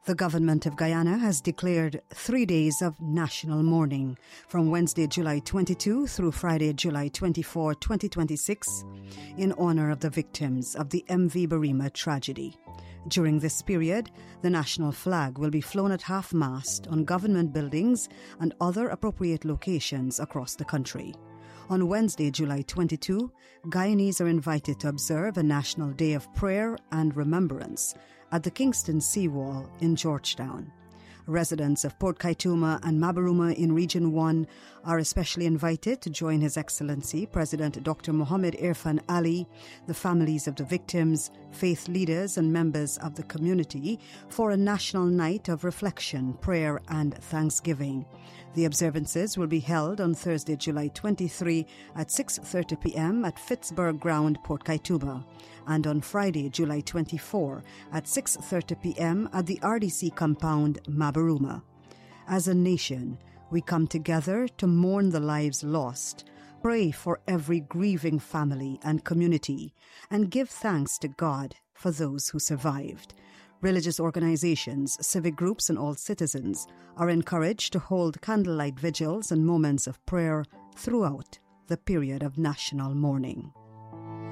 The government of Guyana has declared 3 days of national mourning from Wednesday, July 22 through Friday, July 24, 2026, in honor of the victims of the MV Barima tragedy. During this period, the national flag will be flown at half-mast on government buildings and other appropriate locations across the country. On Wednesday, July 22, Guyanese are invited to observe a National Day of Prayer and Remembrance at the Kingston Seawall in Georgetown. Residents of Port Kaituma and Mabaruma in Region 1 are especially invited to join His Excellency President Dr. Mohammed Irfan Ali, the families of the victims, faith leaders and members of the community for a national night of reflection, prayer and thanksgiving. The observances will be held on Thursday, July 23 at 6:30 p.m. at Fitzburg Ground, Port Kaituma, and on Friday, July 24 at 6:30 p.m. at the RDC compound, Mabaruma. As a nation, we come together to mourn the lives lost, pray for every grieving family and community, and give thanks to God for those who survived. Religious organizations, civic groups, and all citizens are encouraged to hold candlelight vigils and moments of prayer throughout the period of national mourning.